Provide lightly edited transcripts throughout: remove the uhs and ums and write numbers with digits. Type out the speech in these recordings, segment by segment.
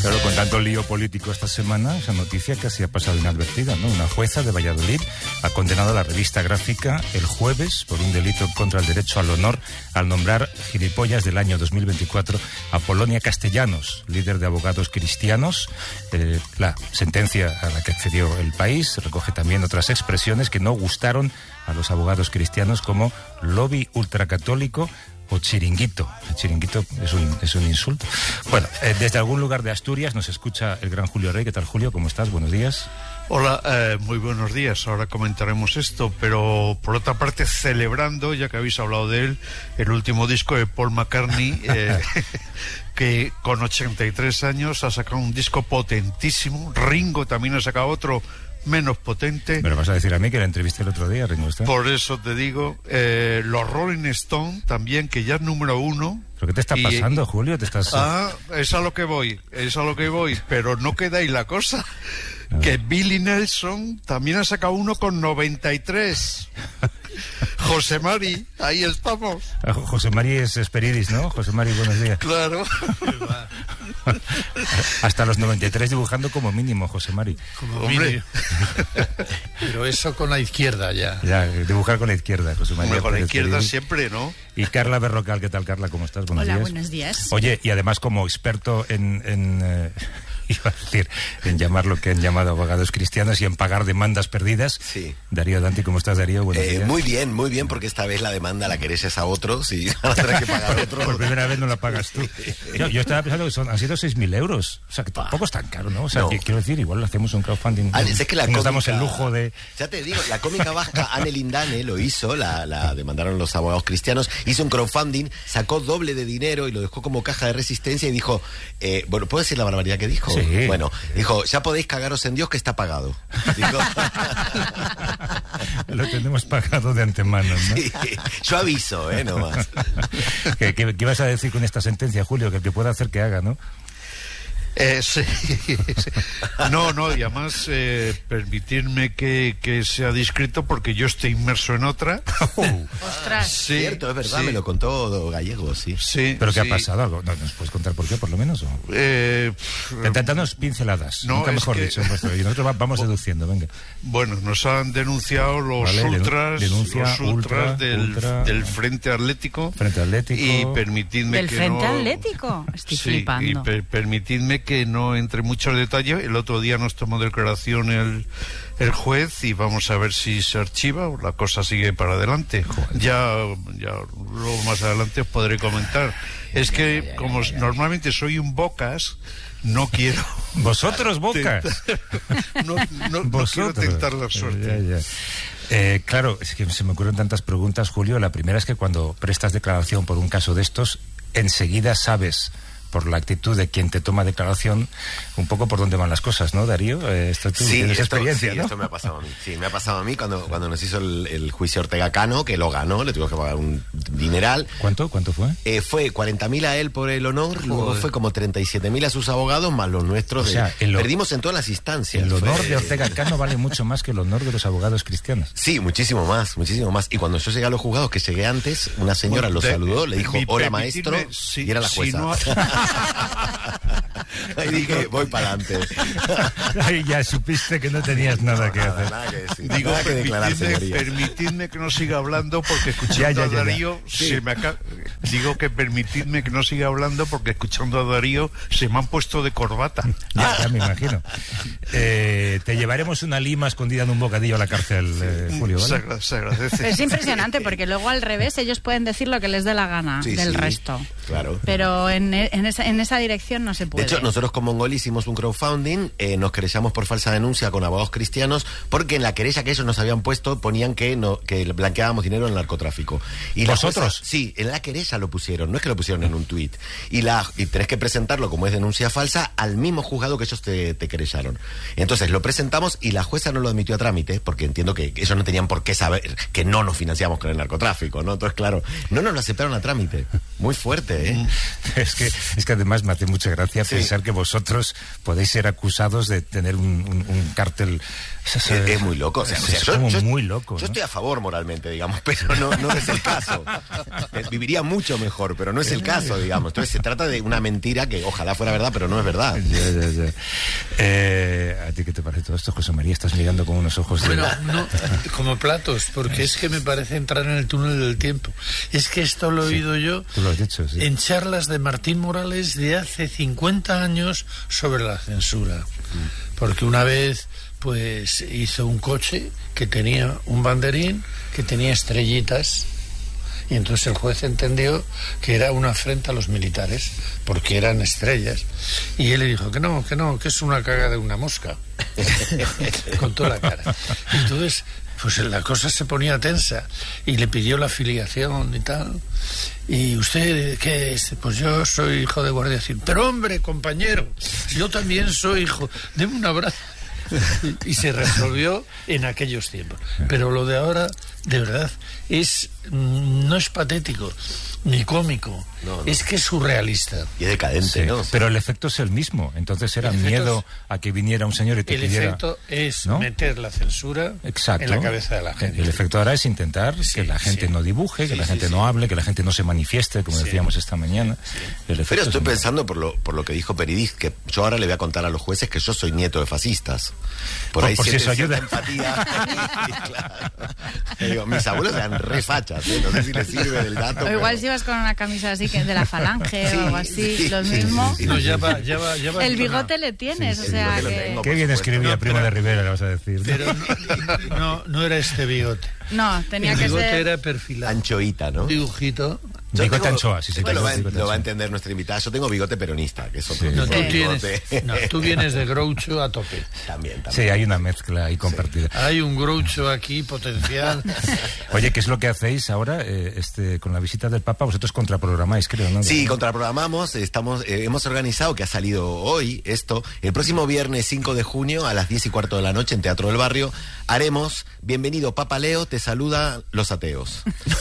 Claro, con tanto lío político esta semana, esa noticia casi ha pasado inadvertida, ¿no? Una jueza de Valladolid ha condenado a la revista gráfica el jueves por un delito contra el derecho al honor al nombrar gilipollas del año 2024 a Polonia Castellanos, líder de abogados cristianos. La sentencia a la que accedió el país recoge también otras expresiones que no gustaron a los abogados cristianos, como lobby ultracatólico o chiringuito. El chiringuito es un insulto. Bueno, desde algún lugar de Asturias nos escucha el gran Julio Rey. ¿Qué tal, Julio? ¿Cómo estás? Buenos días. Hola, muy buenos días. Ahora comentaremos esto, pero por otra parte, celebrando, ya que habéis hablado de él, el último disco de Paul McCartney, que con 83 años ha sacado un disco potentísimo. Ringo también ha sacado otro menos potente. Me lo vas a decir a mí, que la entrevisté el otro día, Ringo Starr. Por eso te digo, los Rolling Stone también, que ya es número 1. ¿Pero qué te está pasando, Julio? ¿Te estás...? Es a lo que voy, pero no queda ahí la cosa. Que Billy Nelson también ha sacado uno con 93. José Mari, ahí estamos. José Mari es Esperidis, ¿no? José Mari, buenos días. Claro. Hasta los 93 dibujando como mínimo, José Mari. Como mínimo. Pero eso con la izquierda ya. Ya, dibujar con la izquierda, José Mari. Con la izquierda siempre, ¿no? Y Carla Berrocal, ¿qué tal, Carla? ¿Cómo estás? Buenos días. Hola, buenos días. Oye, y además como experto iba a decir, en llamar lo que han llamado abogados cristianos y en pagar demandas perdidas. Sí. Darío Danti, ¿cómo estás, Darío? Buenos días. Muy bien, porque esta vez la demanda la querés es a otros y van a tener que pagar otros. Por primera vez no la pagas tú. Yo estaba pensando que han sido 6.000 euros. O sea, que tampoco es tan caro, ¿no? O sea, no. quiero decir, igual hacemos un crowdfunding. Es que la nos cómica, damos el lujo de... Ya te digo, la cómica vasca Anne Lindane lo hizo, la demandaron los abogados cristianos, hizo un crowdfunding, sacó doble de dinero y lo dejó como caja de resistencia y dijo, bueno, ¿puedo decir la barbaridad que dijo? Sí. Bueno, dijo, ya podéis cagaros en Dios que está pagado. Dijo, lo tenemos pagado de antemano, ¿no? Sí, yo aviso, nomás. ¿Qué vas a decir con esta sentencia, Julio? Que el que pueda hacer que haga, ¿no? Sí. No, y además permitirme que sea discreto porque yo estoy inmerso en otra. Ostras. Sí, cierto, es verdad, sí. Me lo contó Gallego, sí. ¿Pero qué ha pasado? ¿Algo? ¿Nos puedes contar por qué, por lo menos? Danos pinceladas, nunca mejor dicho. Y nosotros vamos deduciendo, venga. Bueno, nos han denunciado los ultras del Frente Atlético. Y permitidme ¿Del Frente Atlético? Estoy flipando. Y permitidme que no entre muchos detalles. El otro día nos tomó declaración el juez y vamos a ver si se archiva o la cosa sigue para adelante. Joder. Ya luego más adelante os podré comentar. Es que como normalmente soy un bocas, no quiero... ¿Vosotros bocas? No quiero tentar la suerte. Claro, es que se me ocurren tantas preguntas, Julio. La primera es que cuando prestas declaración por un caso de estos, enseguida sabes, por la actitud de quien te toma declaración, un poco por dónde van las cosas, ¿no, Darío? Esto tú tienes experiencia, ¿no? Esto me ha pasado a mí. Sí, me ha pasado a mí cuando nos hizo el juicio Ortega Cano, que lo ganó, le tuvimos que pagar un dineral. ¿Cuánto fue? Fue 40.000 a él por el honor, luego fue como 37.000 a sus abogados, más los nuestros. O sea, perdimos en todas las instancias. El honor de Ortega Cano vale mucho más que el honor de los abogados cristianos. Sí, muchísimo más. Y cuando yo llegué a los juzgados, que llegué antes, una señora lo saludó, le dijo, hola maestro, y era la jueza. Ahí dije, voy para adelante. Ahí ya supiste que no tenías nada que hacer. Nada que decir. Digo, nada que declarar, permitidme que no siga hablando porque escuchando a Darío se me acaba... Digo que permitidme que no siga hablando porque escuchando a Darío se me han puesto de corbata. Ya me imagino. Te llevaremos una lima escondida en un bocadillo a la cárcel, Julio, ¿vale? Se agradece. Es impresionante porque luego al revés ellos pueden decir lo que les dé la gana del resto. Claro. Pero en esa dirección no se puede. De hecho, nosotros con Mongoli hicimos un crowdfunding, nos querellamos por falsa denuncia con abogados cristianos, porque en la querella que ellos nos habían puesto ponían que blanqueábamos dinero en el narcotráfico. Y ¿vosotros? Sí, en la querella lo pusieron, no es que lo pusieron en un tuit. Y tenés que presentarlo como es denuncia falsa al mismo juzgado que ellos te querellaron. Entonces lo presentamos y la jueza no lo admitió a trámite, porque entiendo que ellos no tenían por qué saber que no nos financiamos con el narcotráfico, ¿no? Entonces, claro, no nos lo aceptaron a trámite. Muy fuerte, ¿eh? Es que además me hace mucha gracia pensar que vosotros podéis ser acusados de tener un cártel. Es muy loco. O sea, muy loco. Yo estoy a favor moralmente, digamos, pero no es el caso. Viviría mucho mucho mejor, pero no es el caso, digamos. Entonces se trata de una mentira que ojalá fuera verdad, pero no es verdad. Ya. ¿A ti qué te parece todo esto, José María? Estás mirando con unos ojos de... Bueno, no, como platos, porque es que me parece entrar en el túnel del tiempo. Es que esto lo he oído yo tú lo has dicho, sí. en charlas de Martín Morales de hace 50 años sobre la censura. Porque una vez pues hizo un coche que tenía un banderín, que tenía estrellitas, y entonces el juez entendió que era una afrenta a los militares, porque eran estrellas, y él le dijo que no, que es una caga de una mosca. Con toda la cara. Y entonces pues la cosa se ponía tensa y le pidió la afiliación y tal. ¿Y usted qué es? Pues yo soy hijo de Guardia Civil. Pero hombre, compañero, yo también soy hijo. Deme un abrazo. Y se resolvió en aquellos tiempos. Pero lo de ahora, de verdad, no es patético ni cómico, no. Es que es surrealista. Y decadente, sí, ¿no? Pero el efecto es el mismo. Entonces era miedo a que viniera un señor y te pidiera... El efecto es, ¿no?, meter la censura en la cabeza de la gente. El efecto ahora es intentar que la gente no dibuje, que la gente no hable, que la gente no se manifieste, como decíamos esta mañana. Pero estoy pensando por lo que dijo Peridis, que yo ahora le voy a contar a los jueces que yo soy nieto de fascistas. Por ahí si eso ayuda. Empatía. Claro. Digo, mis abuelos eran refachas, no sé si les sirve del dato. O igual si vas con una camisa así que de la Falange o algo así, lo mismo. No, ya va el bigote le tienes, o sea que... Qué bien escribía Primo de Rivera, le vas a decir. Pero no era este bigote. No, tenía que ser... El bigote era perfilado. Anchoita, ¿no? Un dibujito. Bigote anchoa, sí. Lo va a entender nuestra invitada. Yo tengo bigote peronista, que es otro tipo de bigote. Tú vienes de Groucho a tope. También. Sí, hay una mezcla ahí compartida. Hay un Groucho aquí potencial. Oye, ¿qué es lo que hacéis ahora con la visita del Papa? Vosotros contraprogramáis, creo, ¿no? Sí, contraprogramamos. Hemos organizado, que ha salido hoy esto, el próximo viernes 5 de junio a las 10:15 de la noche en Teatro del Barrio, haremos Bienvenido Papa Leo, te saluda los ateos.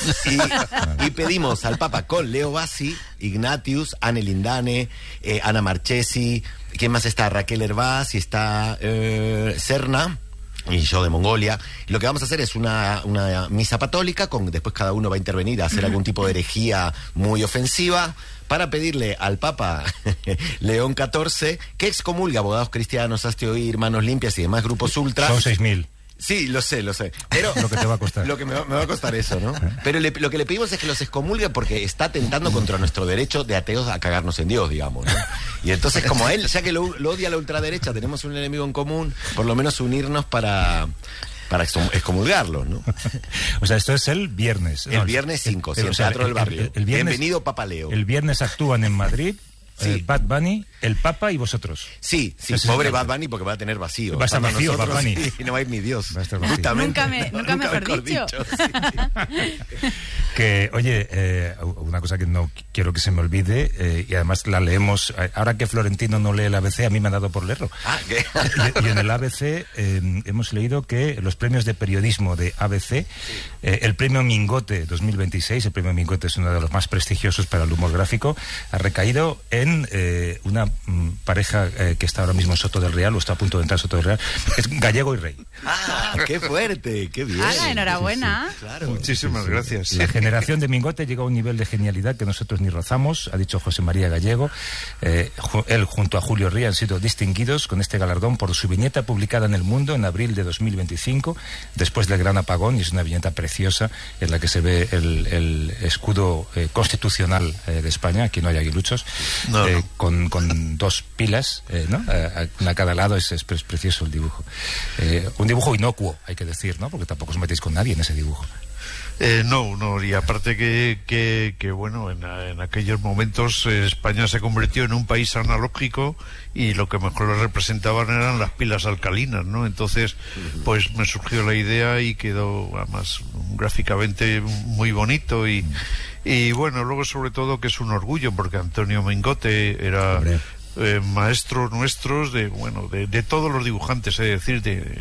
Y pedimos al Papa con Leo Bassi, Ignatius, Anne Lindane, Ana Marchesi, ¿quién más está? Raquel Hervás, y está Serna, y yo de Mongolia. Y lo que vamos a hacer es una misa apostólica, después cada uno va a intervenir a hacer algún tipo de herejía muy ofensiva, para pedirle al Papa León XIV que excomulgue abogados cristianos, hazte oír, Manos Limpias y demás grupos ultra. Son 6.000. Sí, lo sé. Pero lo que te va a costar. Lo que me va a costar eso, ¿no? Pero lo que le pedimos es que los excomulgue porque está atentando contra nuestro derecho de ateos a cagarnos en Dios, digamos, ¿no? Y entonces, como a él, ya que lo odia la ultraderecha, tenemos un enemigo en común, por lo menos unirnos para excomulgarlo, ¿no? O sea, esto es el viernes. El viernes 5, en Teatro del Barrio. El viernes, Bienvenido Papa Leo. El viernes actúan en Madrid. Sí. Bad Bunny, el Papa y vosotros. Sí, pobre Bad Bunny porque va a tener vacío. Va a estar vacío, Bad Bunny. Sí, no va a ir ni Dios. Va a estar vacío. Nunca mejor dicho. Sí. Que, oye, una cosa que no quiero que se me olvide, y además la leemos, ahora que Florentino no lee el ABC, a mí me ha dado por leerlo. ¿Qué? Y en el ABC hemos leído que los premios de periodismo de ABC, el premio Mingote 2026, el premio Mingote es uno de los más prestigiosos para el humor gráfico, ha recaído en una pareja que está ahora mismo en Soto del Real, o está a punto de entrar a Soto del Real, es Gallego y Rey. ¡Qué fuerte! ¡Qué bien! Enhorabuena. Sí, claro. Muchísimas gracias. La generación de Mingote llegó a un nivel de genialidad que nosotros ni rozamos, ha dicho José María Gallego. Él junto a Julio Ría han sido distinguidos con este galardón por su viñeta publicada en El Mundo en abril de 2025, después del gran apagón, y es una viñeta preciosa en la que se ve el escudo constitucional de España. Aquí no hay aguiluchos. No. Con dos pilas, ¿no? Una a cada lado, es precioso el dibujo. Un dibujo inocuo, hay que decir, ¿no? Porque tampoco os metéis con nadie en ese dibujo. No, y aparte que bueno, en aquellos momentos España se convirtió en un país analógico y lo que mejor lo representaban eran las pilas alcalinas, ¿no? Entonces, pues me surgió la idea y quedó además gráficamente muy bonito y bueno, luego sobre todo que es un orgullo porque Antonio Mingote era... maestros nuestros de todos los dibujantes, es decir,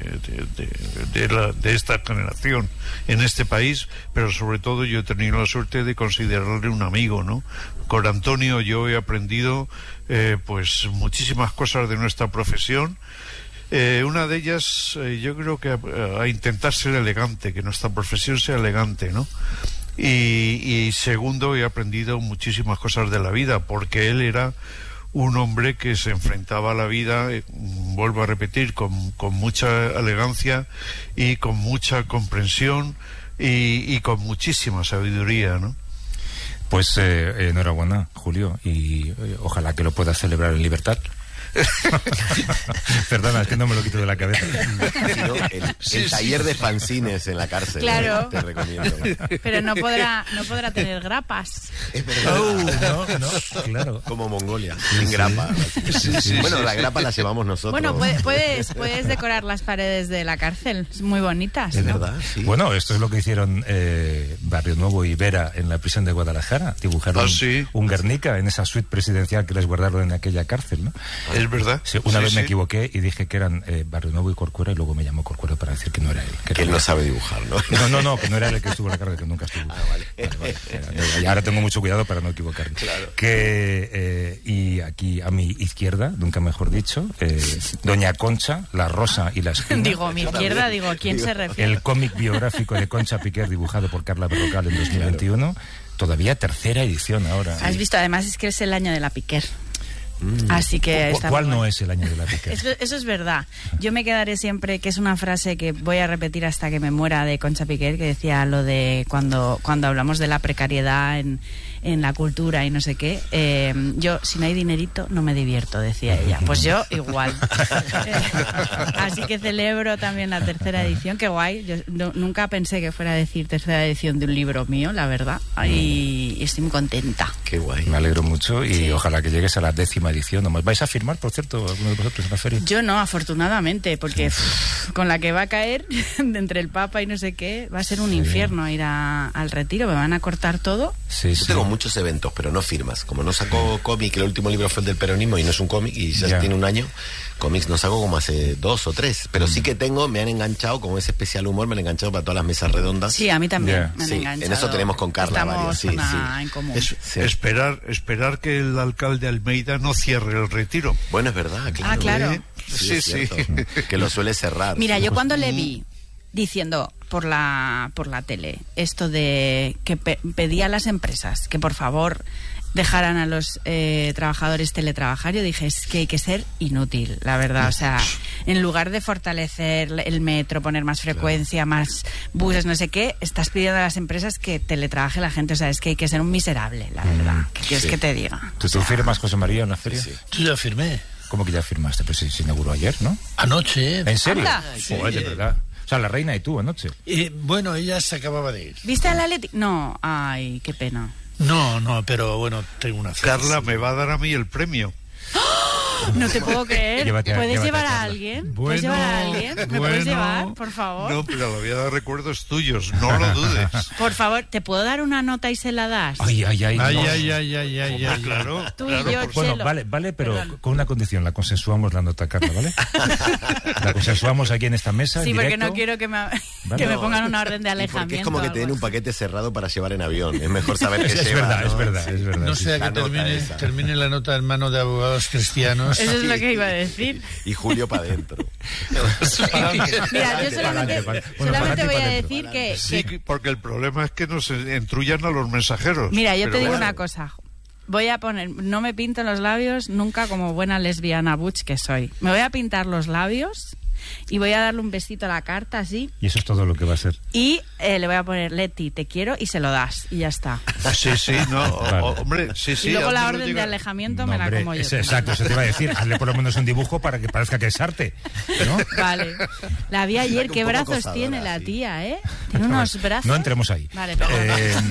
de esta generación en este país, pero sobre todo yo he tenido la suerte de considerarle un amigo, ¿no? Con Antonio yo he aprendido pues muchísimas cosas de nuestra profesión. Una de ellas yo creo que a intentar ser elegante, que nuestra profesión sea elegante, ¿no? y segundo, he aprendido muchísimas cosas de la vida, porque él era un hombre que se enfrentaba a la vida, vuelvo a repetir, con mucha elegancia y con mucha comprensión y con muchísima sabiduría, ¿no? Pues enhorabuena, Julio, y ojalá que lo puedas celebrar en libertad. Perdona, es que no me lo quito de la cabeza. El taller de fanzines en la cárcel. Claro. Te recomiendo. Pero no podrá tener grapas. Es verdad. No, claro. Como Mongolia, sin grapa. Bueno, la grapa la llevamos nosotros. Bueno, puedes decorar las paredes de la cárcel, muy bonitas. Es ¿no? verdad, sí. Bueno, esto es lo que hicieron Barrio Nuevo y Vera en la prisión de Guadalajara. Dibujaron un Guernica en esa suite presidencial que les guardaron en aquella cárcel, ¿no? Es verdad. Sí, una vez me equivoqué y dije que eran Barrio Nuevo y Corcuera, y luego me llamó Corcuera para decir que no era él. Que él no sabe dibujar, ¿no? No, que no era el que estuvo en la cárcel, que nunca estuvo. Vale. Y ahora tengo mucho cuidado para no equivocarme. Claro. Y aquí a mi izquierda, nunca mejor dicho, Doña Concha, La Rosa y la Espina. Digo, mi izquierda, ¿a quién se refiere? El cómic biográfico de Concha Piquer, dibujado por Carla Berrocal en 2021. Claro. Todavía tercera edición ahora. Has visto, además es que es el año de la Piquer. Así que ¿Cuál no es el año de la Piquer? Eso es verdad. Yo me quedaré siempre, que es una frase que voy a repetir hasta que me muera, de Concha Piquer, que decía lo de cuando hablamos de la precariedad en la cultura y no sé qué, yo, si no hay dinerito, no me divierto, decía ella. Pues yo igual. Así que celebro también la tercera edición, qué guay. Yo nunca pensé que fuera a decir tercera edición de un libro mío, la verdad, y estoy muy contenta. Qué guay. Me alegro mucho y ojalá que llegues a la 10ª edición. ¿Vais a firmar, por cierto, alguno de vosotros en la feria? Yo no, afortunadamente, porque con la que va a caer entre el Papa y no sé qué, va a ser un infierno ir al retiro, me van a cortar todo. Yo tengo muchos eventos, pero no firmas. Como no sacó cómic, el último libro fue el del peronismo y no es un cómic y ya tiene un año, cómics no saco como hace 2 o 3, pero sí que me han enganchado, como ese especial humor, me han enganchado para todas las mesas redondas. Sí, a mí también me han enganchado. En eso tenemos con Carla varios. En común. Esperar que el alcalde Almeida no cierre el retiro. Bueno, es verdad, claro. Ah, claro. Sí. Que lo suele cerrar. Mira, yo cuando le vi diciendo por la tele esto de que pedía a las empresas que por favor dejaran a los trabajadores teletrabajar, yo dije, es que hay que ser inútil, la verdad. O sea, en lugar de fortalecer el metro, poner más frecuencia, más buses, no sé qué, estás pidiendo a las empresas que teletrabaje la gente. O sea, es que hay que ser un miserable, la verdad. ¿Qué quieres que te diga? ¿Tú firmas, José María, en la feria? Sí. Yo ya firmé. ¿Cómo que ya firmaste? Pues se inauguró ayer, ¿no? Anoche. ¿En serio? Sí. Joder, de verdad. O sea, la reina y tú anoche. Bueno, ella se acababa de ir. ¿Viste a la Leti? No, ay, qué pena. No, pero bueno, tengo una fe. Carla, me va a dar a mí el premio. No te puedo creer. ¿Puedes llevar a alguien? ¿Puedes llevar a alguien? ¿Me puedes llevar, por favor? No, pero la voy a dar recuerdos tuyos, no lo dudes. Por favor, ¿te puedo dar una nota y se la das? Ay. Claro. Tú y yo, bueno, vale, pero con una condición, la consensuamos la nota, Carla, ¿vale? La consensuamos aquí en esta mesa. Sí, porque no quiero que me pongan una orden de alejamiento. Porque es como que te den un paquete cerrado para llevar en avión. Es mejor saber que es lleva, verdad. No sea que termine la nota en manos de abogados cristianos. Eso es lo que iba a decir. Y Julio para adentro. Mira, yo solamente voy a decir que... Sí, porque el problema es que nos entrullan a los mensajeros. Mira, yo te digo una cosa. Voy a poner... No me pinto los labios nunca como buena lesbiana butch que soy. Me voy a pintar los labios y voy a darle un besito a la carta así. Y eso es todo lo que va a ser. Y le voy a poner Leti, te quiero, y se lo das. Y ya está. Sí, hombre, sí. Y luego la orden de alejamiento me la como yo. Exacto, eso te iba a decir. Hazle por lo menos un dibujo para que parezca que es arte, ¿no? Vale. La vi ayer. Qué brazos tiene la tía, ¿eh? Tiene unos brazos. No entremos ahí. Vale, perdón.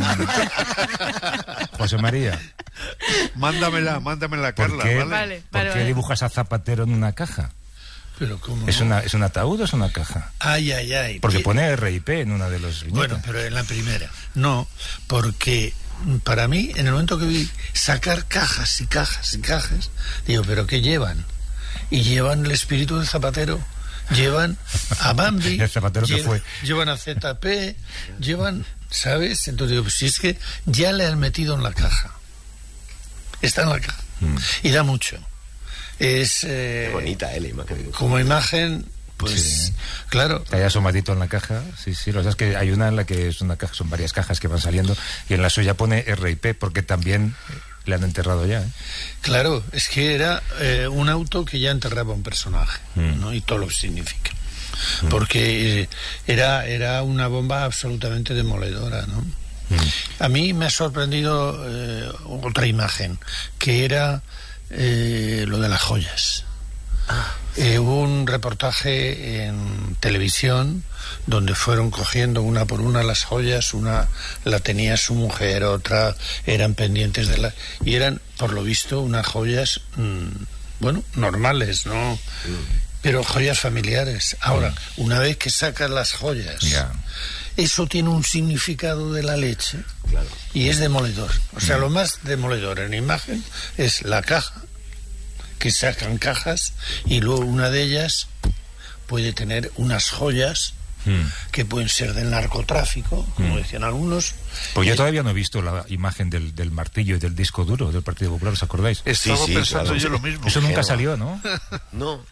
José María. Mándamela, Carla, ¿vale? ¿Por qué dibujas a Zapatero en una caja? Pero ¿cómo? ¿Es un ataúd o es una caja? Ay. Porque pone RIP en una de los viñetas. Bueno, pero en la primera. No, porque para mí, en el momento que vi sacar cajas y cajas y cajas, digo, ¿pero qué llevan? Y llevan el espíritu del Zapatero, llevan a Bambi, el Zapatero que fue. Llevan a ZP, llevan, ¿sabes? Entonces digo, pues si es que ya le han metido en la caja. Está en la caja. Y da mucho. Es bonita la imagen. Como imagen, Pues, Sí. claro. Está ahí asomadito en la caja, sí, lo que pasa es que hay una en la que es una caja, son varias cajas que van saliendo, y en la suya pone R&P, porque también le han enterrado ya, ¿eh? Claro, es que era un auto que ya enterraba un personaje, ¿no? Y todo lo que significa. Porque era una bomba absolutamente demoledora, ¿no? A mí me ha sorprendido otra imagen, que era lo de las joyas. Hubo un reportaje en televisión donde fueron cogiendo una por una las joyas, una la tenía su mujer, otra eran pendientes de la... y eran, por lo visto, unas joyas, bueno, normales, ¿no? Pero joyas familiares. Ahora, una vez que sacas las joyas, eso tiene un significado de la leche, y es demoledor. O sea, lo más demoledor en imagen es la caja, que sacan cajas, y luego una de ellas puede tener unas joyas que pueden ser del narcotráfico, como decían algunos. Pues yo todavía no he visto la imagen del martillo y del disco duro del Partido Popular, ¿os acordáis? Estaba pensando claro. yo lo mismo. Eso nunca salió, ¿no? No.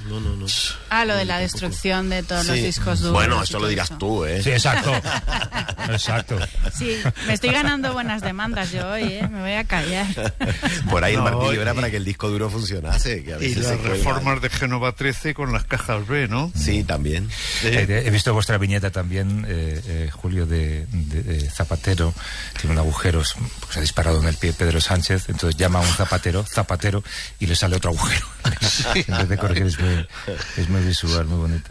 Lo de la destrucción de todos los discos duros. Bueno, y eso todo lo dirás eso. tú, ¿eh? Sí, exacto. Exacto. Sí, me estoy ganando buenas demandas yo hoy, ¿eh? Me voy a callar. Por ahí el No, martillo era para que el disco duro funcionase. Que a Y veces las se cuelga. reformas de Génova 13 con las cajas B, ¿no? Sí, también. He visto vuestra viñeta también, Julio, de Zapatero. Tiene un agujero, se ha disparado en el pie Pedro Sánchez, entonces llama a un zapatero, y le sale otro agujero. En vez de corregir, es muy visual, muy bonito.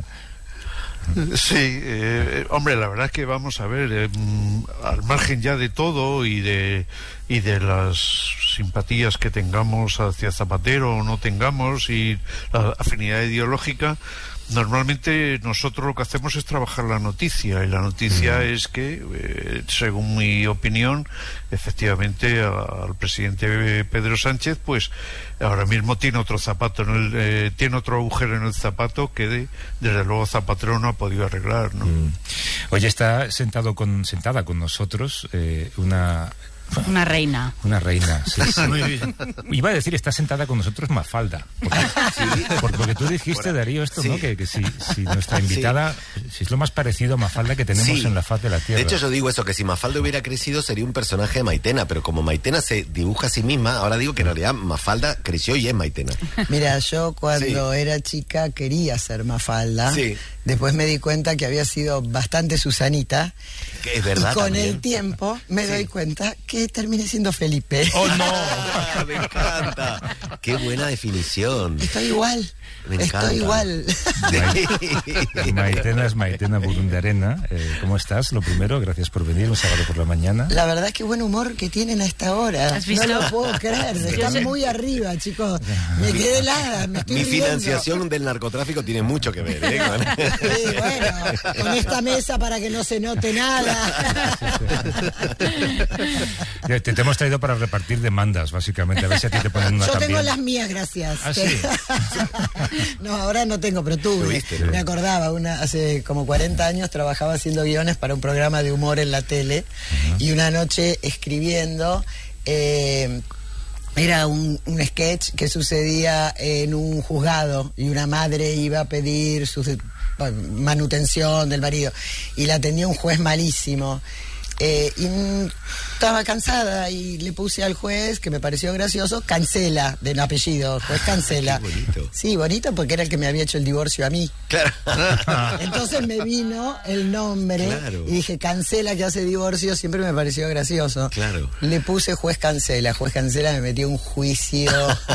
Sí, hombre, la verdad es que vamos a ver, al margen ya de todo y de las simpatías que tengamos hacia Zapatero o no tengamos y la afinidad ideológica, normalmente nosotros lo que hacemos es trabajar la noticia, y la noticia es que, según mi opinión, efectivamente al presidente Pedro Sánchez, pues ahora mismo tiene otro zapato tiene otro agujero en el zapato que desde luego Zapatero no ha podido arreglar, ¿no? Oye, está sentada con nosotros Una reina. Una reina, sí. Muy bien. Iba a decir, está sentada con nosotros Mafalda. Porque tú dijiste, Darío, esto, ¿no? Que si nuestra invitada, si es lo más parecido a Mafalda que tenemos en la faz de la Tierra. De hecho, yo digo eso, que si Mafalda hubiera crecido sería un personaje de Maitena, pero como Maitena se dibuja a sí misma, ahora digo que en realidad Mafalda creció y es Maitena. Mira, yo cuando era chica quería ser Mafalda. Sí. Después me di cuenta que había sido bastante Susanita. Que es verdad. Y con también. el tiempo me doy cuenta que terminé siendo Felipe. ¡Oh, no! Me encanta. Qué buena definición. Estoy igual. Me encanta. Estoy igual. Maitena es Maitena Burundarena. ¿Cómo estás? Lo primero, gracias por venir un sábado por la mañana. La verdad es que buen humor que tienen a esta hora. ¿Has visto? No lo puedo creer. Están muy arriba, chicos. Me quedé helada. Me estoy Mi riendo. financiación del narcotráfico tiene mucho que ver, ¿eh? Sí, bueno, con esta mesa para que no se note nada. Te hemos traído para repartir demandas, básicamente. A ver si a ti te ponen una Yo también. tengo las mías, gracias. ¿Ah, sí? No, ahora no tengo, pero tuve. ¿Tuviste, no? Me acordaba, hace como 40 años trabajaba haciendo guiones para un programa de humor en la tele, y una noche escribiendo, era un sketch que sucedía en un juzgado, y una madre iba a pedir su manutención del marido, y la atendía un juez malísimo. Y estaba cansada y le puse al juez, que me pareció gracioso, Cancela, de apellido, juez Cancela. Qué bonito. Sí, bonito, porque era el que me había hecho el divorcio a mí. Claro. Entonces me vino el nombre, Claro. y dije, Cancela, que hace divorcio, siempre me pareció gracioso. Claro. Le puse juez Cancela me metió un juicio.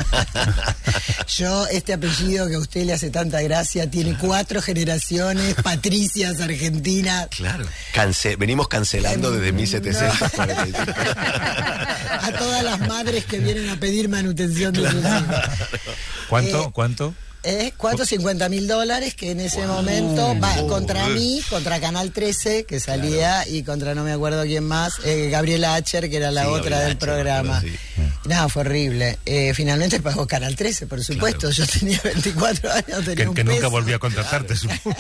Yo, este apellido que a usted le hace tanta gracia, tiene 4 generaciones, patricias argentinas. Claro. Venimos cancelando desde 1745. A todas las madres que vienen a pedir manutención de sus hijos. ¿Cuánto? $450,000 que en ese momento va contra mí, contra Canal 13, que salía, y contra no me acuerdo quién más, Gabriela Acher, que era la otra Gabriela del Acher, programa. sí. Nada, fue horrible. Finalmente pagó Canal 13, por supuesto. Yo tenía 24 años, tenía un Que nunca peso. volvió a contratarte, supongo.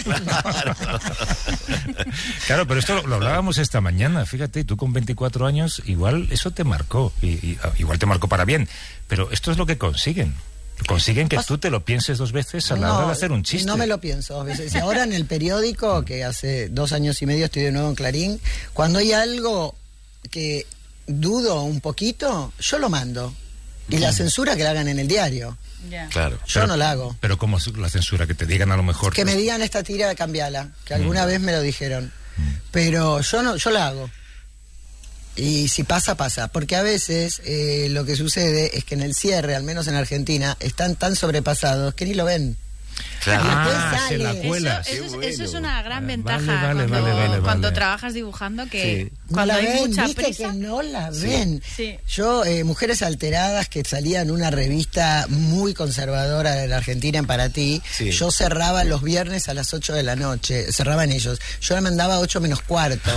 Claro, pero esto lo hablábamos esta mañana. Fíjate, tú con 24 años, igual eso te marcó. Y igual te marcó para bien. Pero esto es lo que consiguen. Consiguen que tú te lo pienses 2 veces a la hora de hacer un chiste. No me lo pienso 2 veces. Y ahora en el periódico, que hace 2 años y medio estoy de nuevo en Clarín, cuando hay algo que dudo un poquito, yo lo mando. Y la censura que la hagan en el diario. Ya. Claro. Yo no la hago. Pero ¿cómo es la censura? Que te digan a lo mejor... Que me digan esta tira, cambiala. Que alguna vez me lo dijeron. Pero yo la hago. Y si pasa, pasa. Porque a veces lo que sucede es que en el cierre, al menos en Argentina, están tan sobrepasados que ni lo ven. Claro. Se la cuelas. Eso es una gran Vale, ventaja cuando trabajas dibujando, que cuando no la hay ven, mucha ¿viste prisa... que no la ven? Sí. Yo, Mujeres Alteradas, que salía en una revista muy conservadora de la Argentina, en Para Ti, Sí. yo cerraba los viernes a las 8 de la noche, cerraban ellos. Yo le mandaba 8 menos cuarto.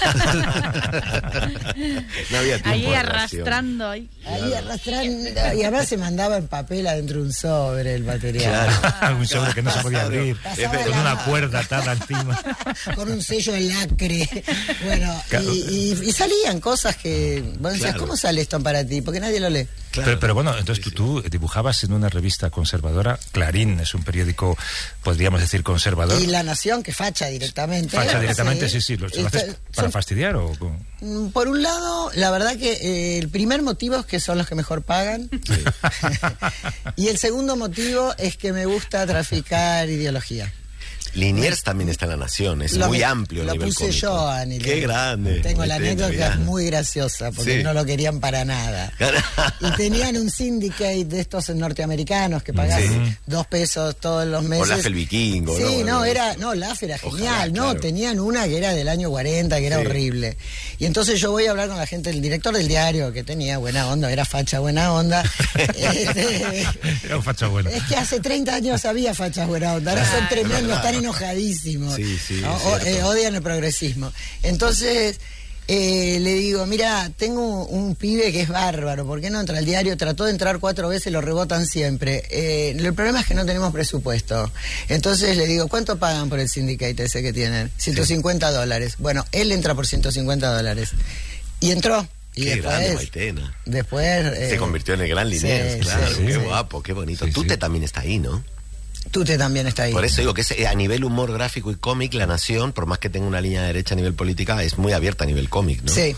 No había tiempo Ahí de arrastrando. Ahí. Ahí arrastrando, y además se mandaba en papel adentro de un sobre el material. Claro. Un sobre que no se podía abrir, Pasaba con la- una cuerda atada encima. Con un sello de lacre. Bueno, y salían cosas que... Bueno, decías, Claro. ¿cómo sale esto en Para Ti? Porque nadie lo lee. Claro. Pero bueno, entonces tú dibujabas en una revista conservadora. Clarín es un periódico, podríamos decir, conservador. Y La Nación, que facha directamente. Facha directamente, sí. ¿Lo haces Esto- para son- fastidiar o...? Por un lado, la verdad que el primer motivo es que son los que mejor pagan. Y el segundo motivo es que me gusta traficar ideología. Liniers también está en La Nación, es Lo muy que- amplio a lo nivel puse cómico. yo, Ani. Qué grande. Tengo la Muy anécdota que bien. es muy graciosa, porque Sí. no lo querían para nada. Y tenían un syndicate de estos norteamericanos que pagaban 2 pesos todos los meses. O Laf el Vikingo, Sí, ¿no? Laf era Ojalá, genial, claro. tenían una que era del año 40, que era Sí. horrible. Y entonces yo voy a hablar con la gente, el director del diario, que tenía buena onda, era facha buena onda. Era un facha bueno. Es que hace 30 años había fachas buena onda, ahora son tremendos, están enojadísimos. Sí, sí, ¿no? es cierto. Odian el progresismo. Entonces, le digo, mira, tengo un pibe que es bárbaro, ¿por qué no entra al diario? Trató de entrar 4 veces, lo rebotan siempre. El problema es que no tenemos presupuesto. Entonces le digo, ¿cuánto pagan por el syndicate ese que tienen? $150. Bueno, él entra por $150. Y entró. Y Qué grande, después, Maitena. después Se convirtió en el gran Liniers, sí, claro. sí, Qué sí. guapo, qué bonito. Sí, Tute sí. también está ahí, ¿no? Tute también está ahí. Por eso digo que a nivel humor gráfico y cómic, La Nación, por más que tenga una línea derecha a nivel política, es muy abierta a nivel cómic, ¿no? Sí.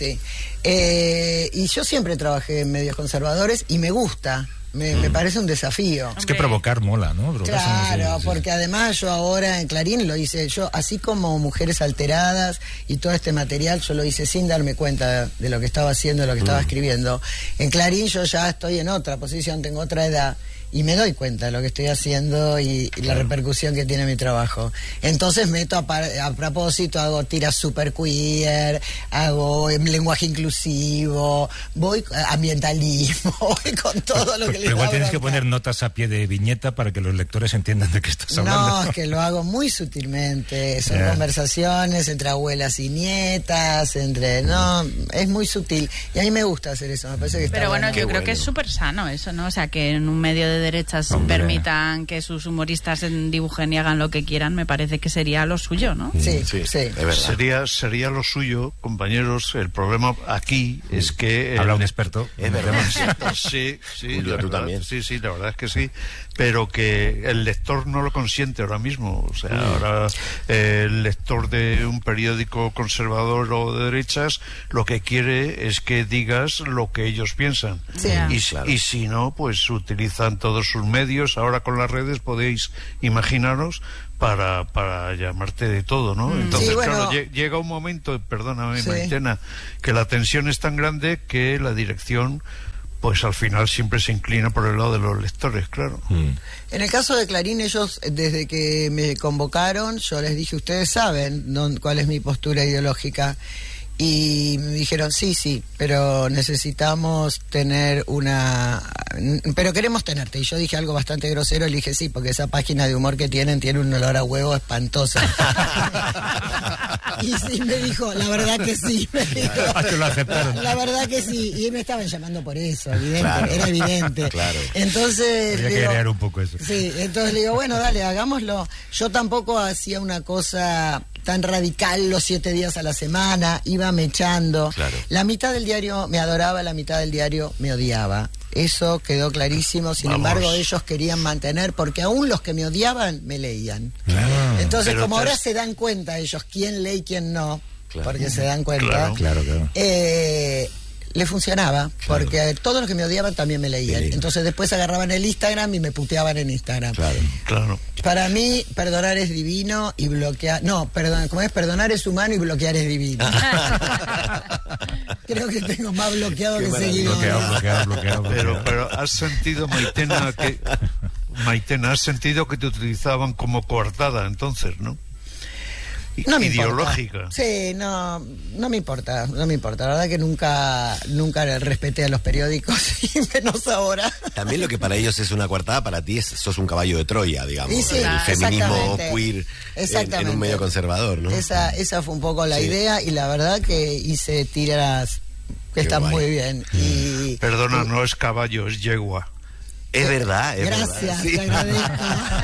Y yo siempre trabajé en medios conservadores y me gusta. Me parece un desafío. Es que provocar mola, ¿no? Provocar, Claro, sí. porque además yo ahora en Clarín lo hice yo, así como Mujeres Alteradas y todo este material, yo lo hice sin darme cuenta de lo que estaba haciendo, de lo que estaba escribiendo. En Clarín yo ya estoy en otra posición, tengo otra edad y me doy cuenta de lo que estoy haciendo y la repercusión que tiene mi trabajo. Entonces meto a propósito, hago tiras super queer, hago lenguaje inclusivo, voy ambientalismo, voy con todo lo que Pero igual tienes que poner notas a pie de viñeta para que los lectores entiendan de qué estás hablando. No, es que lo hago muy sutilmente. Son Yeah. conversaciones entre abuelas y nietas, no, es muy sutil. Y a mí me gusta hacer eso, me parece que está Pero bueno, bueno. yo creo bueno. que es súper sano eso, ¿no? O sea, que en un medio de derechas Hombre. permitan que sus humoristas dibujen y hagan lo que quieran, me parece que sería lo suyo, ¿no? Sí, Sí, sí. es verdad. Sería lo suyo, compañeros. El problema aquí es que... Habla un experto. Es verdad. Sí, Julio, la tú verdad, también. Sí, la verdad es que sí, pero que el lector no lo consiente ahora mismo. O sea, ahora el lector de un periódico conservador o de derechas lo que quiere es que digas lo que ellos piensan. Sí. Y si no, pues utilizan todos sus medios. Ahora con las redes podéis imaginaros para llamarte de todo, ¿no? Entonces, Sí, bueno. claro, llega un momento, perdóname, Sí. Maitena, que la tensión es tan grande que la dirección, pues al final siempre se inclina por el lado de los lectores, claro. En el caso de Clarín, ellos, desde que me convocaron, yo les dije, ustedes saben cuál es mi postura ideológica. Y me dijeron, sí, pero necesitamos tener pero queremos tenerte. Y yo dije algo bastante grosero, le dije sí, porque esa página de humor que tiene un olor a huevo espantoso. Y sí, me dijo, la verdad que sí. Me dijo, Te lo aceptaron. la verdad que sí. Y me estaban llamando por eso, evidente, Claro. era evidente. Claro. Entonces... Habría que digo, crear un poco eso. Sí, entonces le digo, bueno, dale, hagámoslo. Yo tampoco hacía una cosa tan radical los 7 días a la semana, iba mechando. Claro. La mitad del diario me adoraba, la mitad del diario me odiaba. Eso quedó clarísimo. Sin Vamos. embargo, ellos querían mantener, porque aún los que me odiaban me leían. Entonces, Pero como ahora se dan cuenta ellos quién lee y quién no, Claro. porque se dan cuenta, Claro. le funcionaba, porque todos los que me odiaban también me leían. Leían. Entonces después agarraban el Instagram y me puteaban en Instagram. Claro. Para mí, perdonar es divino y bloquear... No, perdón, ¿cómo es? Perdonar es humano y bloquear es divino. Creo que tengo más bloqueado que seguido. Bloqueado. Pero has sentido, Maitena, has sentido que te utilizaban como coartada entonces, ¿no? No me Ideológica. importa. Sí, no me importa. La verdad que nunca respeté a los periódicos y menos ahora. También lo que para ellos es una coartada, para ti sos un caballo de Troya, digamos. Y sí, el feminismo exactamente. queer en un medio conservador, ¿no? Esa fue un poco la idea, y la verdad que hice tiras que están guay. muy bien. Perdona, no es caballo, es yegua. Es verdad, Gracias, verdad. Sí. te agradezco.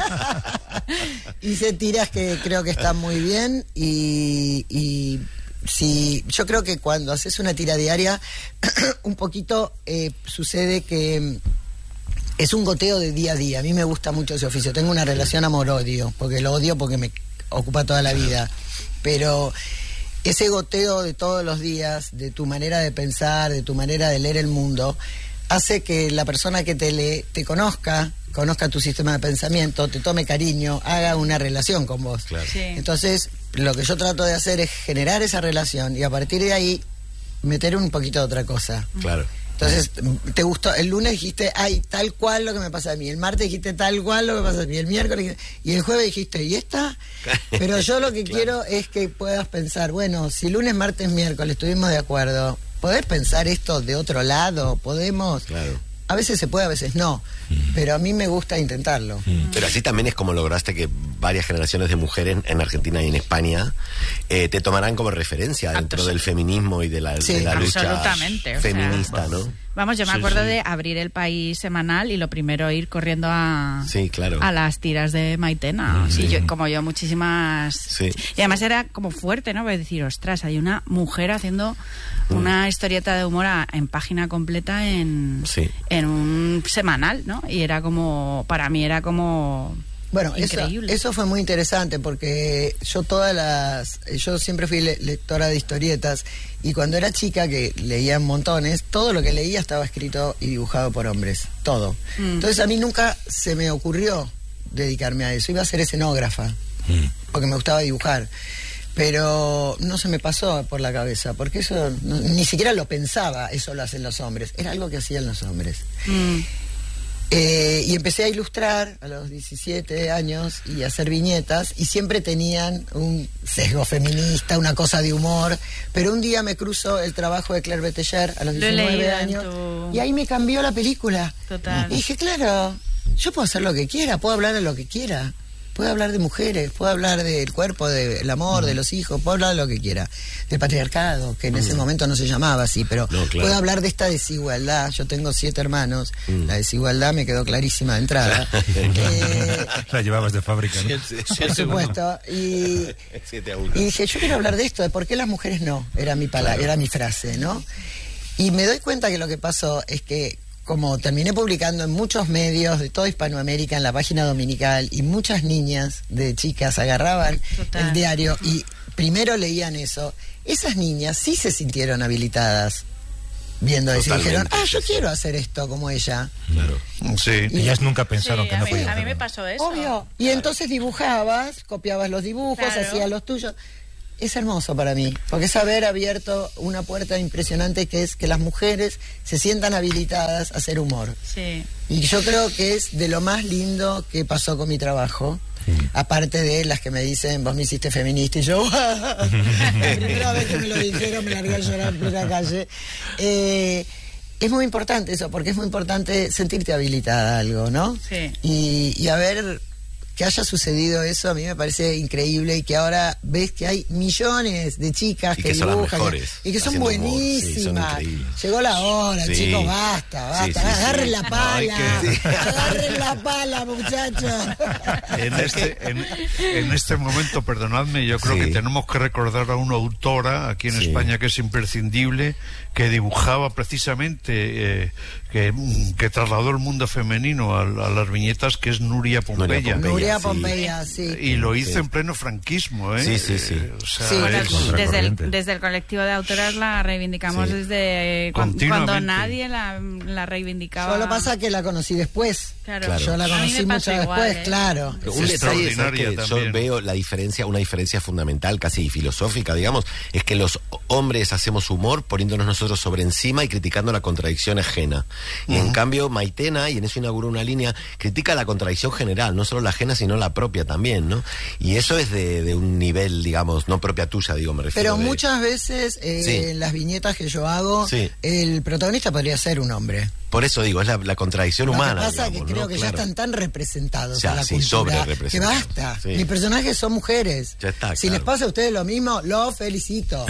Hice tiras que creo que están muy bien, y sí, yo creo que cuando haces una tira diaria, un poquito sucede que es un goteo de día a día. A mí me gusta mucho ese oficio. Tengo una relación amor-odio, porque lo odio porque me ocupa toda la vida. Pero ese goteo de todos los días, de tu manera de pensar, de tu manera de leer el mundo, hace que la persona que te lee te conozca tu sistema de pensamiento, te tome cariño, haga una relación con vos. Claro. Sí. Entonces, lo que yo trato de hacer es generar esa relación, y a partir de ahí meter un poquito de otra cosa. Claro. Entonces, te gustó, el lunes dijiste, ay, tal cual lo que me pasa a mí, el martes dijiste tal cual lo que me pasa a mí, el miércoles, y el jueves dijiste, ¿y esta? Pero yo lo que quiero es que puedas pensar, bueno, si lunes, martes, miércoles estuvimos de acuerdo, ¿podés pensar esto de otro lado? ¿Podemos? Claro. A veces se puede, a veces no, pero a mí me gusta intentarlo. Pero así también es como lograste que varias generaciones de mujeres en Argentina y en España te tomarán como referencia dentro del feminismo y de la lucha absolutamente, feminista, ¿no? Vamos, yo me acuerdo de abrir El País semanal y lo primero ir corriendo a las tiras de Maitena. Sí, como yo muchísimas... Sí. Y además era como fuerte, ¿no? Pues decir, ostras, hay una mujer haciendo una historieta de humor en página completa en un semanal, ¿no? Y era como, para mí era como... Bueno, increíble. eso fue muy interesante, porque yo siempre fui lectora de historietas, y cuando era chica, que leía montones, todo lo que leía estaba escrito y dibujado por hombres, todo. Entonces a mí nunca se me ocurrió dedicarme a eso, iba a ser escenógrafa, porque me gustaba dibujar, pero no se me pasó por la cabeza, porque eso ni siquiera lo pensaba, eso lo hacen los hombres, era algo que hacían los hombres. Y empecé a ilustrar a los 17 años y a hacer viñetas, y siempre tenían un sesgo feminista, una cosa de humor, pero un día me cruzó el trabajo de Claire Beteller a los 19 años y ahí me cambió la película. Total. Y dije, claro, yo puedo hacer lo que quiera, puedo hablar de lo que quiera. Puedo hablar de mujeres, puedo hablar del cuerpo, del amor, de los hijos, puedo hablar de lo que quiera. Del patriarcado, que en ese momento no se llamaba así, pero puedo hablar de esta desigualdad. Yo tengo 7 hermanos, la desigualdad me quedó clarísima de entrada. La llevabas de fábrica, ¿no? Por supuesto. Y dije, yo quiero hablar de esto, de por qué las mujeres no, era mi palabra, era mi frase, ¿no? Y me doy cuenta que lo que pasó es que, como terminé publicando en muchos medios de toda Hispanoamérica, en la página dominical, y muchas niñas de chicas agarraban el diario y primero leían eso, esas niñas sí se sintieron habilitadas viendo eso y dijeron, yo quiero hacer esto como ella. Claro. Sí. Y ellas nunca pensaron que no podían A mí hacerlo. me pasó eso. Obvio. Y entonces dibujabas, copiabas los dibujos, hacías los tuyos. Es hermoso para mí, porque es haber abierto una puerta impresionante, que es que las mujeres se sientan habilitadas a hacer humor. Sí. Y yo creo que es de lo más lindo que pasó con mi trabajo, aparte de las que me dicen, vos me hiciste feminista, y yo, la primera vez que me lo dijeron me largué a llorar en plena calle. Es muy importante eso, porque es muy importante sentirte habilitada a algo, ¿no? Sí. Y haber que haya sucedido eso a mí me parece increíble, y que ahora ves que hay millones de chicas que son las dibujan mejores, y que son haciendo humor. buenísimas. Sí, son increíbles. Llegó la hora, Sí. chicos, basta. Sí, sí, Agarren sí. la pala, No, agarren la pala, muchachos. En este momento, perdonadme, yo creo Sí. que tenemos que recordar a una autora aquí en Sí. España que es imprescindible, que dibujaba precisamente, que trasladó el mundo femenino a las viñetas, que es Nuria Pompeya. Nuria sí. Pompeya, sí. Y lo hizo Sí. en pleno franquismo, ¿eh? Sí, sí, sí. O sea, Sí. Bueno, es- contracorriente. desde el colectivo de autoras la reivindicamos Sí. desde cuando Continuamente. nadie la reivindicaba. Solo pasa que la conocí después. Claro. Yo la A mí conocí me mucho pasó igual, después, claro. Pero Es un detalle, ¿sabes? extraordinaria Que yo también. veo una diferencia fundamental, casi filosófica, digamos, es que los hombres hacemos humor poniéndonos nosotros sobre encima y criticando la contradicción ajena. Y en cambio, Maitena, y en eso inauguró una línea, critica la contradicción general, no solo la ajena, sino la propia también, ¿no? Y eso es de un nivel, digamos, no propia tuya, digo, me refiero. Pero de- muchas veces Sí. en las viñetas que yo hago, Sí. el protagonista podría ser un hombre. Por eso digo, es la contradicción Lo humana. que pasa es digamos, que creo ¿no? que Claro. ya están tan representados Ya, en la sí, cultura que sobrerepresentados. basta. Sí. Mis personajes son mujeres. Ya está, Si claro. les pasa a ustedes lo mismo, los felicito.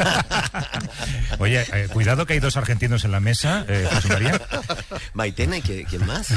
Oye, cuidado que hay dos argentinos en la mesa, José María. Maitena, ¿y quién más?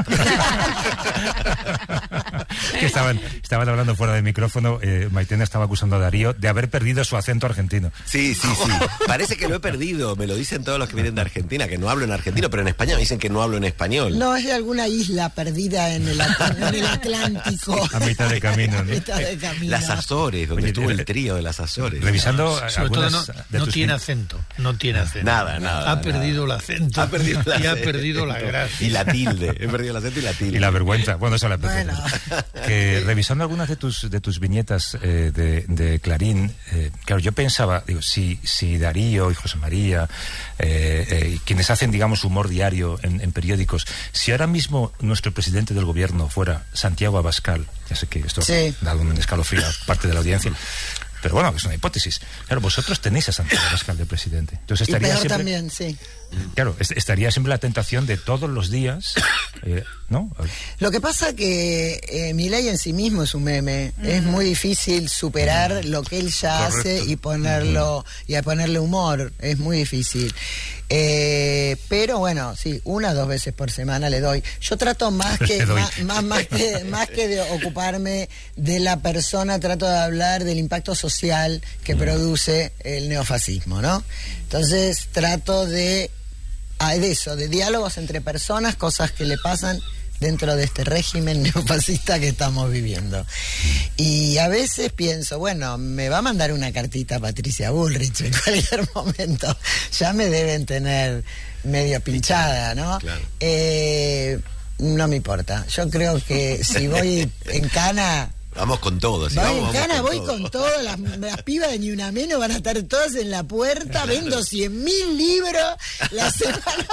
Que estaban hablando fuera de micrófono. Maitena estaba acusando a Darío de haber perdido su acento argentino. Sí. Parece que lo he perdido. Me lo dicen todos los que vienen de Argentina, que no hablo en argentino, pero en España me dicen que no hablo en español. No, es de alguna isla perdida en el Atlántico. A mitad de camino, A ¿no? mitad de camino. Las Azores, donde Oye, estuvo el trío de las Azores. Revisando Sobre todo algunas de no tus tiene pin- acento. No tiene acento. Nada. Ha perdido el acento. Ha perdido el y ha acento. perdido la gracia. Y la tilde. He perdido el acento y la tilde. Y la vergüenza. Bueno, eso la perdido. Bueno. Que revisando algunas de tus viñetas de Clarín, claro, yo pensaba, digo, si Darío y José María, quienes hacen, digamos, humor diario en periódicos, si ahora mismo nuestro presidente del gobierno fuera Santiago Abascal, ya sé que esto Sí. da un escalofrío a parte de la audiencia, pero bueno, es una hipótesis. Claro, vosotros tenéis a Santiago Abascal de presidente. Entonces Y estaría peor siempre... también, sí. Claro, estaría siempre la tentación de todos los días, ¿no? Lo que pasa que Milei en sí mismo es un meme. Es muy difícil superar lo que él ya hace y y a ponerle humor. Es muy difícil. Pero bueno, sí, 1 o 2 veces por semana le doy. Yo trato más que Le doy. más que de ocuparme de la persona, trato de hablar del impacto social que produce el neofascismo, ¿no? Entonces trato de eso, de diálogos entre personas, cosas que le pasan dentro de este régimen neofascista que estamos viviendo. Y a veces pienso, bueno, me va a mandar una cartita a Patricia Bullrich en cualquier momento. Ya me deben tener medio pinchada, ¿no? Claro. No me importa. Yo creo que si voy en cana... Vamos con todo. Si Voy vamos, en vamos cana, voy todo. con todo. Las pibas de Ni Una Menos van a estar todas en la puerta. Vendo 100.000 libros la semana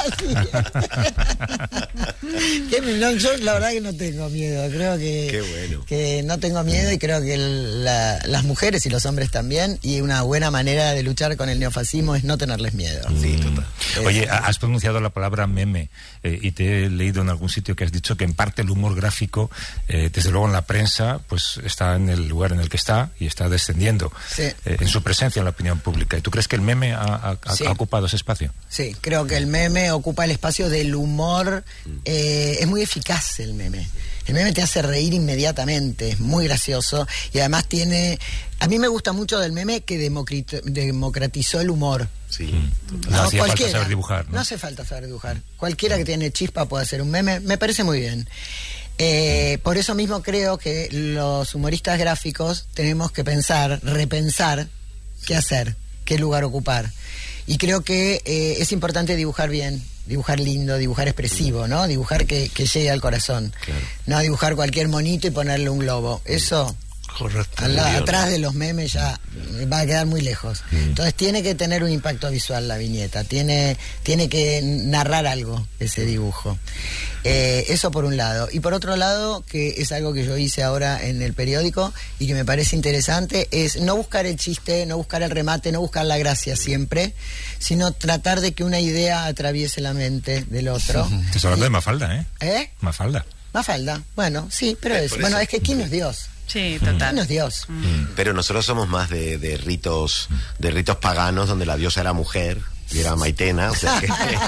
siguiente. No, yo la verdad que no tengo miedo. Creo que, Qué bueno. que no tengo miedo, y creo que las mujeres y los hombres también. Y una buena manera de luchar con el neofascismo es no tenerles miedo. Sí, total. Oye, has pronunciado la palabra meme y te he leído en algún sitio que has dicho que en parte el humor gráfico, desde luego en la prensa, pues está en el lugar en el que está y está descendiendo Sí. en su presencia en la opinión pública. ¿Y tú crees que el meme Sí. ha ocupado ese espacio? Sí, creo que el meme ocupa el espacio del humor. Es muy eficaz el meme. El meme te hace reír inmediatamente, es muy gracioso y además tiene... A mí me gusta mucho del meme que democratizó el humor. Sí, total. No hacía falta cualquiera. saber dibujar, ¿no? No hace falta saber dibujar. Cualquiera que tiene chispa puede hacer un meme, me parece muy bien. Por eso mismo creo que los humoristas gráficos tenemos que repensar qué hacer, qué lugar ocupar. Y creo que es importante dibujar bien, dibujar lindo, dibujar expresivo, ¿no? Dibujar que llegue al corazón. Claro. No dibujar cualquier monito y ponerle un globo. Eso... Correcto. Atrás de los memes ya va a quedar muy lejos. Entonces tiene que tener un impacto visual la viñeta, tiene que narrar algo ese dibujo. Eso por un lado. Y por otro lado, que es algo que yo hice ahora en el periódico y que me parece interesante, es no buscar el chiste, no buscar el remate, no buscar la gracia siempre, sino tratar de que una idea atraviese la mente del otro. Te estoy hablando de Mafalda, ¿eh? ¿Eh? Mafalda. Mafalda, bueno, sí, pero es. Bueno, es que ¿quién no es Dios? Sí, total. ¿Quién no es Dios? Pero nosotros somos más de ritos paganos donde la diosa era mujer y era Maitena, o sea que...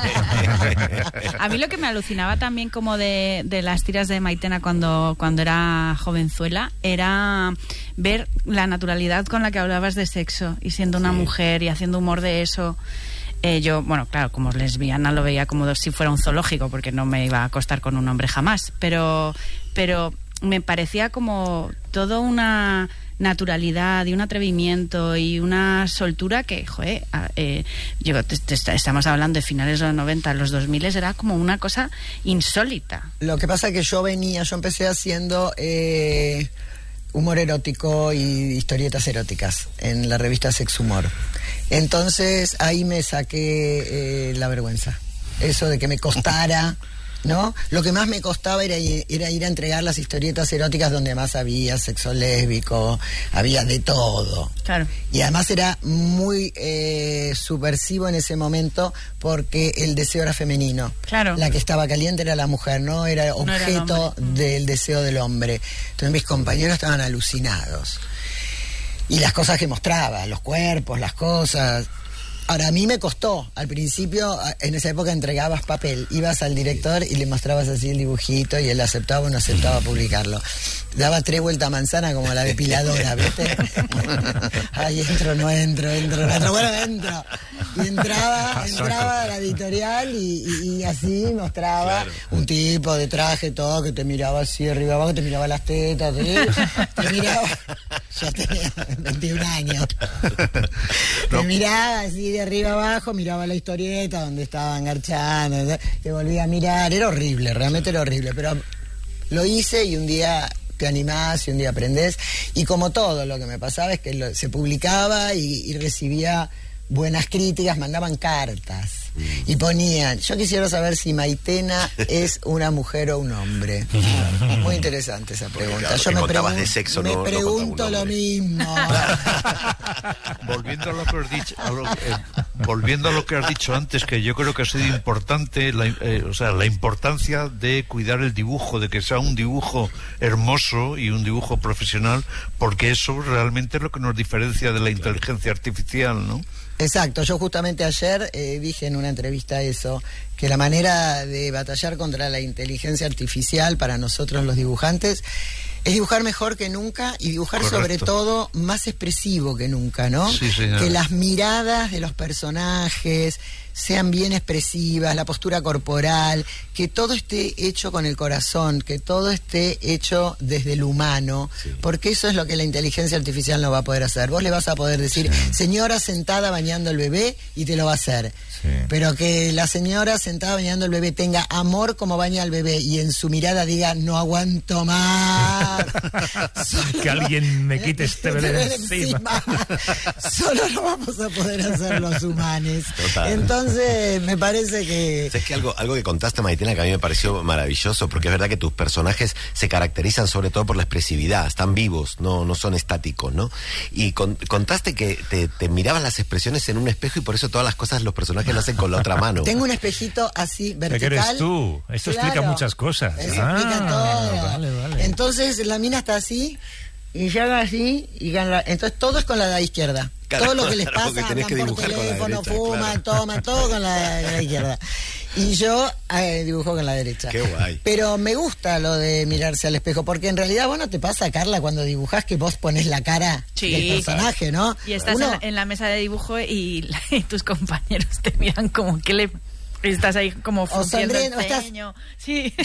A mí lo que me alucinaba también como de las tiras de Maitena cuando era jovenzuela era ver la naturalidad con la que hablabas de sexo y siendo una mujer y haciendo humor de eso. Yo, bueno, claro, como lesbiana lo veía como si fuera un zoológico porque no me iba a acostar con un hombre jamás, pero me parecía como toda una naturalidad y un atrevimiento y una soltura que, joder, estamos hablando de finales de los 90, los 2000, era como una cosa insólita. Lo que pasa es que yo empecé haciendo humor erótico y historietas eróticas en la revista Sex Humor. Entonces ahí me saqué la vergüenza. Eso de que me costara, ¿no? Lo que más me costaba era ir a entregar las historietas eróticas donde más había sexo lésbico, había de todo. Claro. Y además era muy subversivo en ese momento porque el deseo era femenino. Claro. La que estaba caliente era la mujer, no era objeto del deseo del hombre. Entonces mis compañeros estaban alucinados. Y las cosas que mostraba, los cuerpos, las cosas... Ahora, a mí me costó. Al principio, en esa época entregabas papel, ibas al director y le mostrabas así el dibujito y él aceptaba o no aceptaba publicarlo. Daba 3 vueltas a manzana como la depiladora, ¿viste? Ay, entro, no entro. Bueno, entro. Y entraba a la editorial y así mostraba un tipo de traje, todo, que te miraba así arriba abajo, te miraba las tetas, ¿sí? Te miraba... Yo tenía 21 años. Te miraba así de arriba abajo, miraba la historieta donde estaban garchando, te volvía a mirar, era horrible, realmente era horrible, pero lo hice y un día te animás y un día aprendés, y como todo lo que me pasaba es que se publicaba y recibía buenas críticas, mandaban cartas y ponían, yo quisiera saber si Maitena es una mujer o un hombre. Muy interesante esa pregunta. Claro, yo me de sexo, me pregunto lo mismo. Volviendo a lo que has dicho, volviendo a lo que has dicho antes, que yo creo que ha sido importante, la importancia de cuidar el dibujo, de que sea un dibujo hermoso y un dibujo profesional, porque eso realmente es lo que nos diferencia de la inteligencia artificial, ¿no? Exacto, yo justamente ayer dije en una entrevista eso, que la manera de batallar contra la inteligencia artificial para nosotros los dibujantes es dibujar mejor que nunca y dibujar sobre todo más expresivo que nunca, ¿no? Sí, señora. Que las miradas de los personajes sean bien expresivas, la postura corporal, que todo esté hecho con el corazón, que todo esté hecho desde el humano, porque eso es lo que la inteligencia artificial no va a poder hacer. Vos le vas a poder decir, señora sentada bañando al bebé, y te lo va a hacer. Pero que la señora sentada bañando al bebé tenga amor como baña al bebé y en su mirada diga, no aguanto más. Que alguien me quite este bebé de encima. Solo lo vamos a poder hacer los humanos. Total. Entonces, me parece que... Es que algo que contaste, Maitena, que a mí me pareció maravilloso, porque es verdad que tus personajes se caracterizan sobre todo por la expresividad, están vivos, no son estáticos, ¿no? Y contaste que te miraban las expresiones en un espejo y por eso todas las cosas los personajes lo hacen con la otra mano. Tengo un espejito así, vertical. ¿Qué eres tú? Esto explica muchas cosas. Eso explica todo. Vale. Entonces, la mina está así, y yo hago así, entonces todo es con la izquierda. Claro, todo lo que les claro, pasa, tenés que andan por dibujar con la teléfono, derecha, fuman, claro. toman, todo con la izquierda. Y yo dibujo con la derecha. Qué guay. Pero me gusta lo de mirarse al espejo, porque en realidad, bueno, te pasa, Carla, cuando dibujás que vos pones la cara del personaje, ¿no? Y estás en la mesa de dibujo y tus compañeros te miran como que le... Estás ahí como frunciendo el ceño. Sí.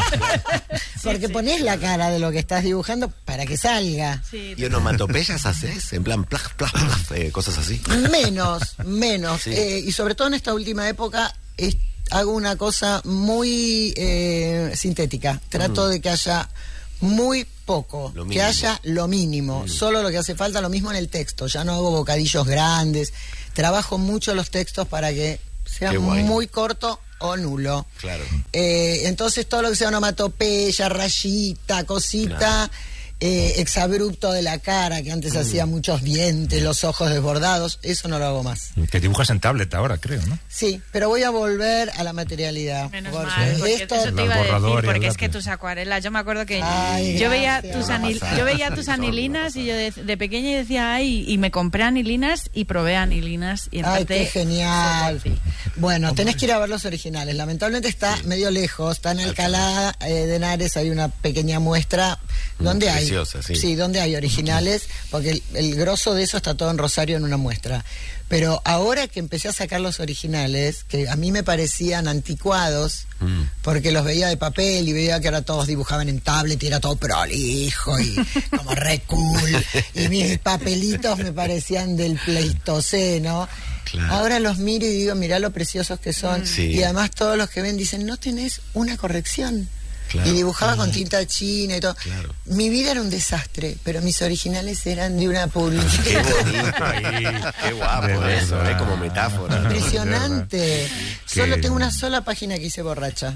Porque ponés la cara de lo que estás dibujando para que salga. Sí, ¿Y onomatopeyas haces? En plan, plaj, cosas así. Menos. Sí. Y sobre todo en esta última época hago una cosa muy sintética. Trato de que haya muy poco, que haya lo mínimo, solo lo que hace falta, lo mismo en el texto. Ya no hago bocadillos grandes. Trabajo mucho los textos para que sea muy corto o nulo. Claro. Entonces todo lo que sea onomatopeya, rayita, cosita, exabrupto de la cara, que antes hacía muchos dientes, los ojos desbordados, eso no lo hago más. Que dibujas en tablet ahora, creo, ¿no? Sí, pero voy a volver a la materialidad. Menos mal, porque eso te iba a decir, porque es que tus acuarelas, yo me acuerdo que yo veía tus anilinas y yo de pequeña y decía, ay, y me compré anilinas y probé anilinas y en ay, parte, qué genial. Bueno, tenés que ir a ver los originales. Lamentablemente está medio lejos, está en Alcalá de Henares, hay una pequeña muestra donde hay, donde hay originales, porque el grosso de eso está todo en Rosario en una muestra. Pero ahora que empecé a sacar los originales, que a mí me parecían anticuados, porque los veía de papel y veía que ahora todos dibujaban en tablet y era todo prolijo y como re cool, y mis papelitos me parecían del Pleistoceno. Claro. Ahora los miro y digo, mirá lo preciosos que son. Y además todos los que ven dicen, no tenés una corrección. Claro, y dibujaba con tinta china y todo. Claro. Mi vida era un desastre, pero mis originales eran de una publicidad. Qué bonito, qué guapo eso, como metáfora. Impresionante. Solo tengo una sola página que hice borracha.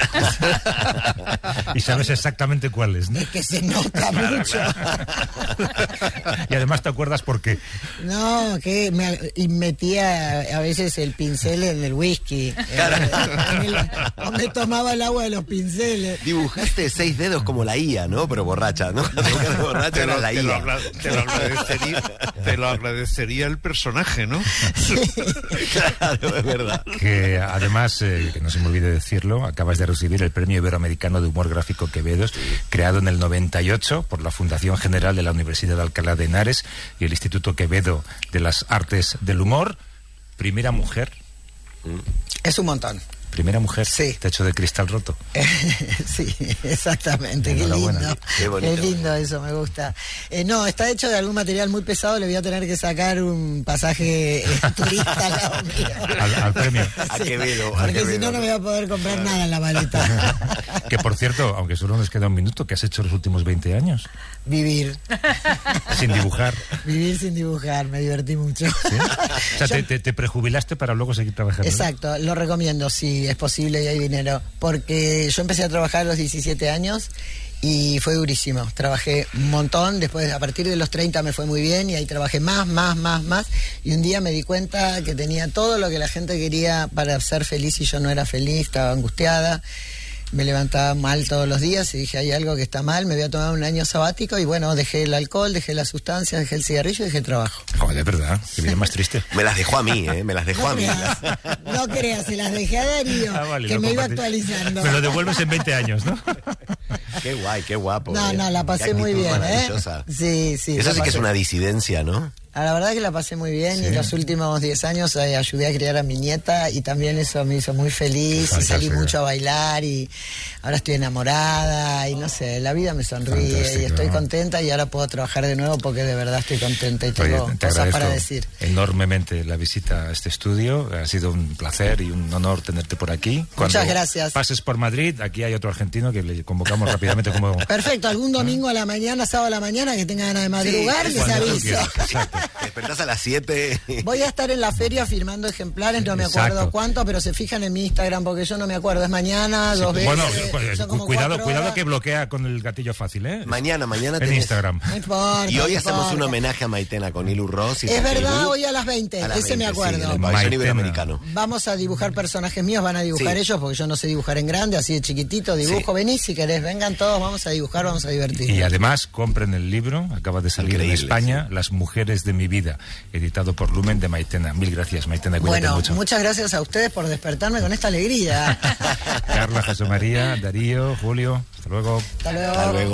Y sabes exactamente cuál es, ¿no? Es que se nota mucho. Y además te acuerdas por qué. No, que metía a veces el pincel en el whisky. O me tomaba el agua de los pinceles. Dibujaste 6 dedos como la IA, ¿no? Pero borracha, ¿no? Borracha era la IA. Te lo agradecería el personaje, ¿no? Sí. Claro, es verdad. Que además, que no se me olvide decirlo, acabas de recibir el Premio Iberoamericano de Humor Gráfico Quevedos, creado en el 98 por la Fundación General de la Universidad de Alcalá de Henares y el Instituto Quevedo de las Artes del Humor. Primera mujer. Es un montón. Primera mujer, sí. Techo de cristal roto. Sí, exactamente, qué lindo. Qué lindo eso, me gusta. No, está hecho de algún material muy pesado, le voy a tener que sacar un pasaje turista al lado mío. Al premio. A Quevedo. Porque si no, no me voy a poder comprar nada en la maleta. Que por cierto, aunque solo nos queda un minuto, ¿qué has hecho los últimos 20 años? Vivir. Sin dibujar. Vivir sin dibujar, me divertí mucho. ¿Sí? O sea, te prejubilaste para luego seguir trabajando. Exacto, lo recomiendo, sí, es posible y hay dinero. Porque yo empecé a trabajar a los 17 años y fue durísimo. Trabajé un montón, después a partir de los 30 me fue muy bien y ahí trabajé más. Y un día me di cuenta que tenía todo lo que la gente quería para ser feliz y yo no era feliz, estaba angustiada. Me levantaba mal todos los días y dije, hay algo que está mal, me voy a tomar un año sabático y bueno, dejé el alcohol, dejé las sustancias, dejé el cigarrillo y dejé el trabajo. Joder, de verdad, qué vida más triste. Me las dejó a mí, me las dejó a mí. No creas, se las dejé a Darío, vale, que me iba actualizando. Me lo devuelves en 20 años, ¿no? Qué guay, qué guapo. No, la pasé muy bien, Sí. Eso sí que es una disidencia, ¿no? La verdad que la pasé muy bien y los últimos 10 años ayudé a criar a mi nieta y también eso me hizo muy feliz y salí mucho a bailar y ahora estoy enamorada y no sé, la vida me sonríe y estoy contenta y ahora puedo trabajar de nuevo porque de verdad estoy contenta y tengo cosas para decir. Enormemente la visita a este estudio, ha sido un placer y un honor tenerte por aquí. Muchas gracias. Pases por Madrid, aquí hay otro argentino que le convocamos rápidamente como... Perfecto, algún domingo a la mañana, sábado a la mañana que tenga ganas de madrugar, les aviso. Te despertás a las 7. Voy a estar en la feria firmando ejemplares, no me acuerdo cuánto, pero se fijan en mi Instagram porque yo no me acuerdo. Es mañana, 2 veces. Bueno, cuidado que bloquea con el gatillo fácil, ¿eh? Mañana en Instagram. No importa. Y hoy hacemos un homenaje a Maitena con Ilu Ross. Es verdad, hoy a las 20. Ese me acuerdo. Sí, en el pabellón iberoamericano. Vamos a dibujar personajes míos, van a dibujar ellos porque yo no sé dibujar en grande, así de chiquitito dibujo. Venís si querés, vengan todos, vamos a dibujar, vamos a divertir. Y además compren el libro, acaba de salir en España, Las mujeres de mi vida, editado por Lumen, de Maitena. Mil gracias, Maitena, cuídate mucho. Muchas gracias a ustedes por despertarme con esta alegría. Carla, José María, Darío, Julio, hasta luego. Hasta luego.